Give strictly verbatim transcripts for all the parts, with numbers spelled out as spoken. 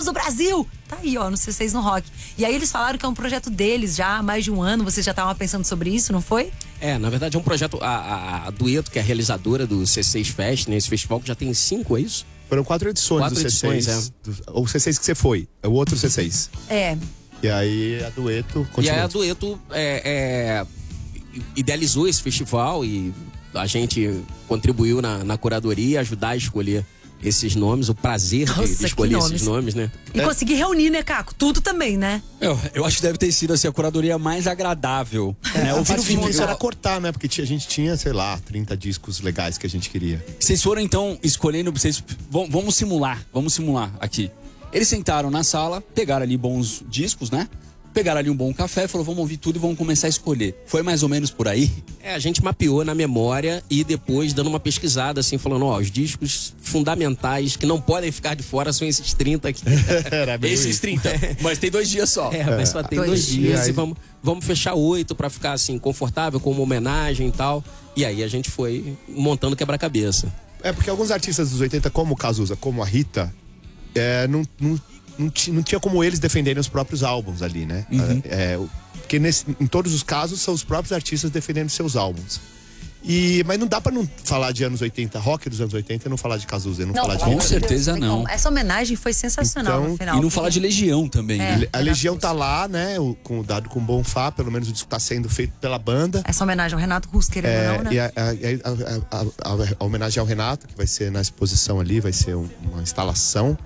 do Brasil. Tá aí, ó, no C seis no Rock. E aí eles falaram que é um projeto deles já há mais de um ano. Vocês já estavam pensando sobre isso, não foi? É, na verdade é um projeto, a, a, a Dueto, que é a realizadora do C seis Fest, né? Esse festival que já tem cinco, é isso? Foram quatro edições Quatro do C seis. edições, é. do, o C seis que você foi, é o outro C seis. É. E aí a Dueto continua. E aí a Dueto é, é, idealizou esse festival e a gente contribuiu na, na curadoria, ajudar a escolher esses nomes, o prazer Nossa, de, de escolher nomes. esses nomes, né? E É. conseguir reunir, né, Caco? Tudo também, né? Eu, eu acho que deve ter sido assim, a curadoria mais agradável. É, né? a Ouvindo parte difícil vídeo. era cortar, né? Porque tinha- a gente tinha, sei lá, trinta discos legais que a gente queria. Vocês foram então escolhendo, vocês vão- vamos simular, vamos simular aqui. Eles sentaram na sala, pegaram ali bons discos, né? Pegaram ali um bom café, falou, vamos ouvir tudo e vamos começar a escolher. Foi mais ou menos por aí? É, a gente mapeou na memória e depois dando uma pesquisada, assim, falando, ó, os discos fundamentais que não podem ficar de fora são esses trinta aqui. Era bem Esses isso. trinta, mas tem dois dias só. É, mas só tem Dois dois dias. dias E aí- e vamos, vamos fechar oito pra ficar, assim, confortável, com uma homenagem e tal. E aí a gente foi montando quebra-cabeça. É porque alguns artistas dos oitenta, como o Cazuza, como a Rita, é, não, não, não, ti- não tinha como eles defenderem os próprios álbuns ali, né? É, é, o- porque nesse- em todos os casos são os próprios artistas defendendo seus álbuns. E, mas não dá pra não falar de anos oitenta, rock dos anos oitenta, e não falar de Cazuza, e não, falar de Com pelo Rita. amor de certeza Deus, tem não. como. Essa homenagem foi sensacional Então, no final. E não falar de Legião também, É. né? A Legião tá lá, né? O, com, dado com Bonfá, pelo menos o disco tá sendo feito pela banda. Essa homenagem ao Renato Russo, querendo É, ou não, né? e a, a- a- a- a- a homenagem ao Renato, que vai ser na exposição ali, vai ser um- uma instalação.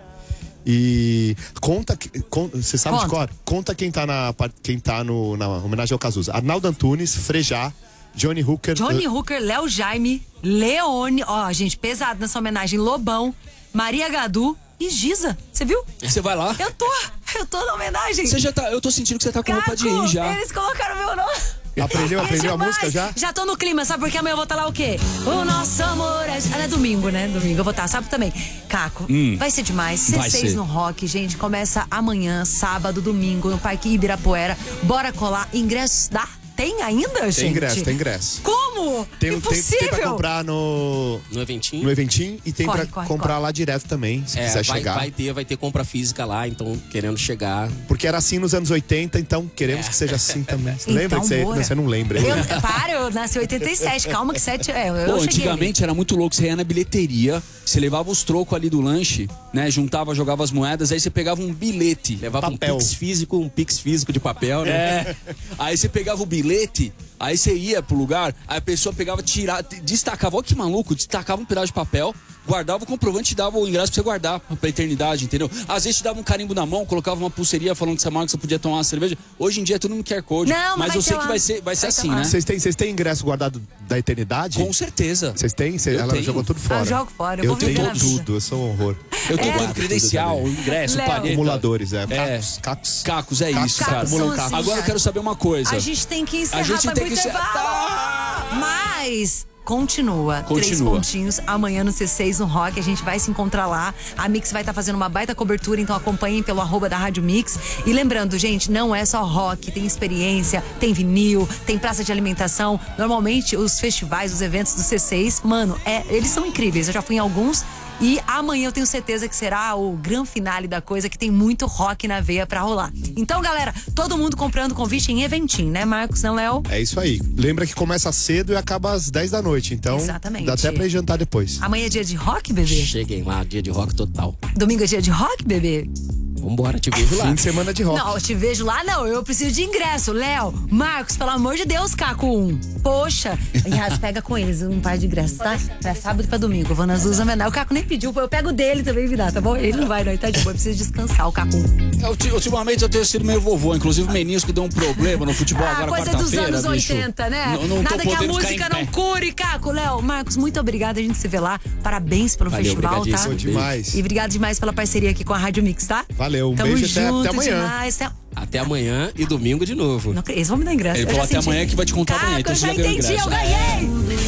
E conta, que- con- você sabe de Conta. cor? Conta quem tá, na, par- quem tá no, na homenagem ao Cazuza. Arnaldo Antunes, Frejá, Johnny Hooker. Johnny eh, Hooker, Léo Jaime, Leone, ó, gente, pesado nessa homenagem, Lobão, Maria Gadu e Giza. Você viu? Você vai lá. Eu tô, eu tô na homenagem. Você já tá, eu tô sentindo que você tá com roupa de Caco, ir já. eles colocaram meu nome. Aprendeu, É aprendeu a demais. música já? Já tô no clima, sabe? Porque amanhã eu vou estar lá o quê? O nosso amor é... Ah, é domingo, né? Domingo eu vou estar, sabe também? Caco, vai ser demais. vai C seis ser. no Rock, gente. Começa amanhã, sábado, domingo, no Parque Ibirapuera. Bora colar. Ingressos dá? Tem ainda, gente? Tem ingresso, tem ingresso. Como? Tem, tem, Impossível. tem pra comprar no, No eventinho. no eventinho e tem Corre, pra corre, comprar corre. lá direto também, se É, quiser vai, chegar. vai ter, vai ter compra física lá, então querendo chegar. Porque era assim nos anos oitenta, então queremos que seja assim também. Você lembra? Então, que você, bora. você não lembra. hein? Eu, para, eu nasci em oitenta e sete. Calma que sete... É, eu Pô, cheguei ali. antigamente era muito louco, você ia na bilheteria, você levava os trocos ali do lanche, né? Juntava, jogava as moedas, aí você pegava um bilhete. Levava Papel. um pix físico, um pix físico de papel, né? É. Aí você pegava o bilhete, aí você ia pro lugar, aí a pessoa pegava, tirava, destacava, olha que maluco, destacava um pedaço de papel, guardava o comprovante e dava o ingresso pra você guardar pra eternidade, entendeu? Às vezes te dava um carimbo na mão, colocava uma pulseirinha falando que você marca que você podia tomar uma cerveja. Hoje em dia é tudo no Q R Code. Não, mas mas vai eu ter sei lá. que vai ser, vai ser Vai ter assim, lá. né? Vocês têm, vocês têm ingresso guardado da eternidade? Com certeza. Vocês têm? Cê- Eu ela tenho. jogou tudo fora. Ah, eu jogo fora, eu Eu vou tenho viver na vida. tudo, eu sou um horror. Eu tenho É. tudo, credencial, o ingresso, Léo. palheta. Acumuladores, é. É. Cacos, cacos. Cacos, é Cacos, isso, cara. cacos são assim, Agora eu cara. quero saber uma coisa. A gente tem que encerrar A gente pra tem ir que pro encerrar. intervalo. Mas continua. Três Continua. pontinhos amanhã no C seis no Rock. A gente vai se encontrar lá. A Mix vai estar fazendo uma baita cobertura, então acompanhem pelo arroba da Rádio Mix. E lembrando, gente, não é só rock, tem experiência, tem vinil, tem praça de alimentação. Normalmente os festivais, os eventos do C seis, mano, é, eles são incríveis. Eu já fui em alguns. E amanhã eu tenho certeza que será o grande finale da coisa, que tem muito rock na veia pra rolar. Então, galera, todo mundo comprando convite em eventinho, né, Marcos? Não, Léo? É isso aí. Lembra que começa cedo e acaba às dez da noite. Então, Exatamente. dá até pra ir jantar depois. Amanhã é dia de rock, bebê? Cheguem lá, dia de rock total. Domingo é dia de rock, bebê? Vambora, te vejo lá. Fim de semana de rock. Não, eu te vejo lá, não. Eu preciso de ingresso. Léo, Marcos, pelo amor de Deus, Caco um. Poxa. Yas, pega com eles um par de ingressos, tá? Pra sábado e pra domingo. Eu vou nas duas homenagens. O Caco nem pediu, eu pego dele também, virar, tá bom? Ele não vai, não. Ele tá de boa. Eu preciso descansar, o Caco um. Eu, ti- ultimamente eu tenho sido meio vovô, inclusive o menisco deu um problema no futebol Ah, agora coisa dos quarta-feira, anos bicho. oitenta, né? Não, não tô Nada que a podendo ficar música em não pé. cure, Caco. Léo, Marcos, muito obrigada. A gente se vê lá. Parabéns pelo Valeu, festival, tá? obrigadíssimo. Demais. E obrigado demais pela parceria aqui com a Rádio Mix, tá? Valeu, um Tamo beijo até- junto até amanhã. demais. Até... Até amanhã e domingo de novo. Não, eles vão me dar ingresso. Ele Eu falou já até senti. amanhã que vai te contar Caco, amanhã, então eu você já já ganhou entendi, ingresso. eu ganhei.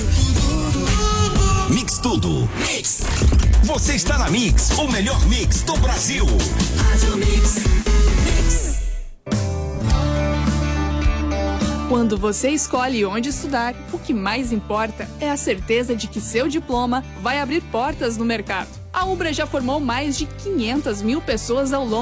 Mix Tudo. Você está na Mix, o melhor mix do Brasil. Quando você escolhe onde estudar, o que mais importa é a certeza de que seu diploma vai abrir portas no mercado. A Ubra já formou mais de quinhentas mil pessoas ao longo